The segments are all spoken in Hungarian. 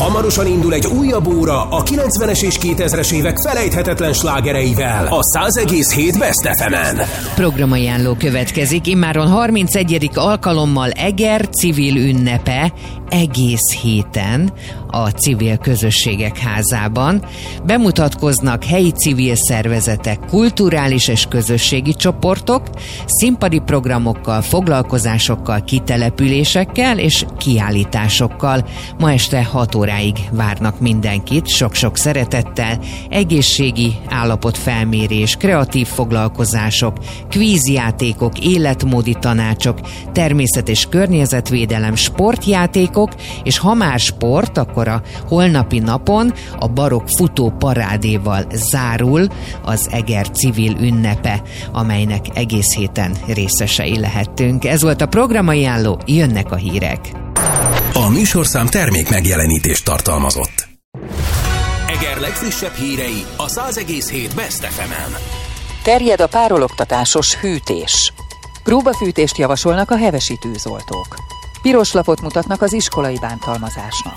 Hamarosan indul egy újabb óra a 90-es és 2000-es évek felejthetetlen slágereivel a 100,7 Best FM-en. Programajánló következik, immáron 31. alkalommal Eger civil ünnepe egész héten a Civil Közösségek Házában. Bemutatkoznak helyi civil szervezetek, kulturális és közösségi csoportok, színpadi programokkal, foglalkozásokkal, kitelepülésekkel és kiállításokkal. Ma este 6 óráig várnak mindenkit, sok-sok szeretettel, egészségi állapotfelmérés, kreatív foglalkozások, kvízjátékok, életmódi tanácsok, természet- és környezetvédelem, sportjátékok, és ha már sport, akkor a holnapi napon a barokk futó parádéval zárul az Eger civil ünnepe, amelynek egész héten részesei lehettünk. Ez volt a programajánló, jönnek a hírek. A műsorszám termék megjelenítést tartalmazott. Eger legfrissebb hírei a 100,7 Best FM-en. Terjed a párologtatásos hűtés. Próbafűtést javasolnak a hevesi tűzoltók. Piros lapot mutatnak az iskolai bántalmazásnak.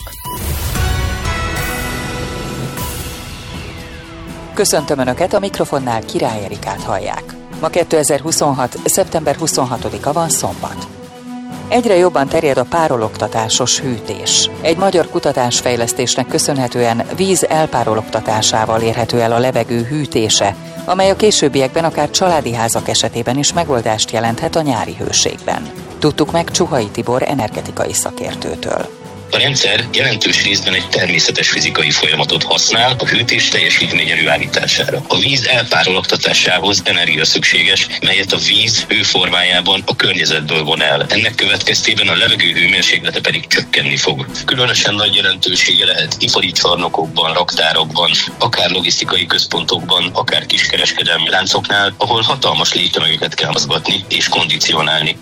Köszöntöm Önöket, a mikrofonnál Király Erikát hallják. Ma 2026. szeptember 26-a van, szombat. Egyre jobban terjed a párologtatásos hűtés. Egy magyar kutatásfejlesztésnek köszönhetően víz elpárologtatásával érhető el a levegő hűtése, amely a későbbiekben akár családi házak esetében is megoldást jelenthet a nyári hőségben. Tudtuk meg Csuhai Tibor energetikai szakértőtől. A rendszer jelentős részben egy természetes fizikai folyamatot használ a hűtés teljesítmény előállítására. A víz elpárologtatásához energia szükséges, melyet a víz hőformájában a környezetből von el. Ennek következtében a levegő hőmérséklete pedig csökkenni fog. Különösen nagy jelentősége lehet ipari csarnokokban, raktárokban, akár logisztikai központokban, akár kiskereskedelmi láncoknál, ahol hatalmas léttömegeket kell mozgatni és kondicionálni.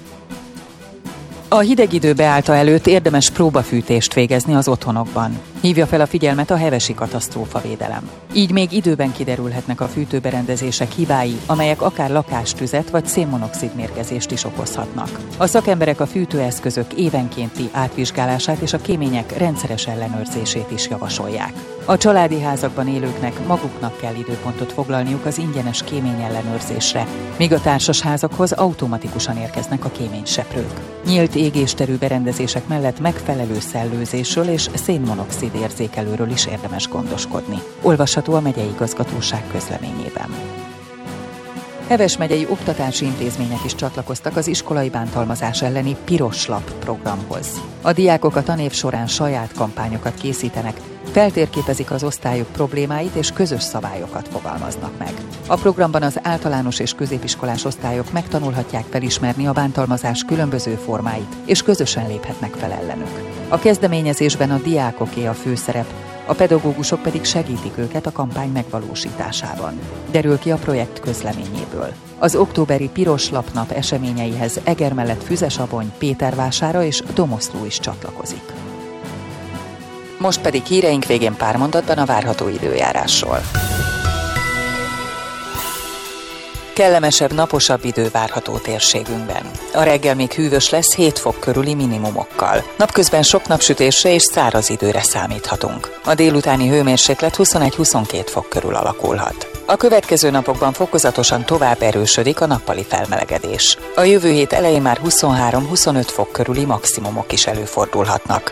A hideg idő beállta előtt érdemes próbafűtést végezni az otthonokban. Hívja fel a figyelmet a hevesi katasztrófavédelem. Így még időben kiderülhetnek a fűtőberendezések hibái, amelyek akár lakástüzet vagy szénmonoxid mérgezést is okozhatnak. A szakemberek a fűtőeszközök évenkénti átvizsgálását és a kémények rendszeres ellenőrzését is javasolják. A családi házakban élőknek maguknak kell időpontot foglalniuk az ingyenes kéményellenőrzésre, míg a társasházakhoz automatikusan érkeznek a kéményseprők. Nyílt égésterű berendezések mellett megfelelő szellőzésről és szénmonoxid érzékelőről is érdemes gondoskodni. Olvasható a megyei igazgatóság közleményében. Heves megyei oktatási intézmények is csatlakoztak az iskolai bántalmazás elleni Piros Lap programhoz. A diákok a tanév során saját kampányokat készítenek, feltérképezik az osztályok problémáit és közös szabályokat fogalmaznak meg. A programban az általános és középiskolás osztályok megtanulhatják felismerni a bántalmazás különböző formáit, és közösen léphetnek fel ellenük. A kezdeményezésben a diákoké a főszerep, a pedagógusok pedig segítik őket a kampány megvalósításában. Derül ki a projekt közleményéből. Az októberi Piros Lapnap eseményeihez Eger mellett Füzesabony, Pétervására és Domoszló is csatlakozik. Most pedig híreink végén pár mondatban a várható időjárásról. Kellemesebb, naposabb idő várható térségünkben. A reggel még hűvös lesz 7 fok körüli minimumokkal. Napközben sok napsütésre és száraz időre számíthatunk. A délutáni hőmérséklet 21-22 fok körül alakulhat. A következő napokban fokozatosan tovább erősödik a nappali felmelegedés. A jövő hét elején már 23-25 fok körüli maximumok is előfordulhatnak.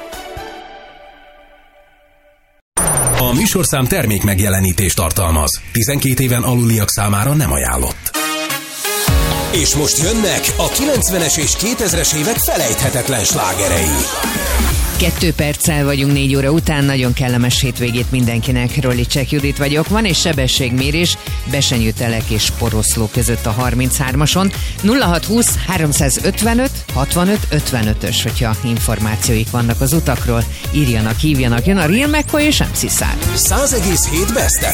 A műsorszám termék megjelenítést tartalmaz. 12 éven aluliak számára nem ajánlott. És most jönnek a 90-es és 2000-es évek felejthetetlen slágerei. 2 perccel vagyunk 4 óra után, nagyon kellemes hétvégét mindenkinek. Rollicsek Judit vagyok, van és sebességmérés Besenyőtelek és Poroszló között a 33-ason. 0620 355 65 55-ös, hogyha információik vannak az utakról, írjanak, hívjanak, jön a Real McCoy és MC Szár. 100,7 Best